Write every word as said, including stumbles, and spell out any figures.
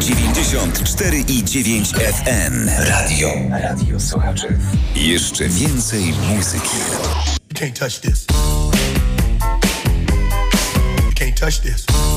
dziewięćdziesiąt cztery i dziewięć F M. Radio. Radio słuchaczy. Jeszcze więcej muzyki. You can't touch this. You can't touch this.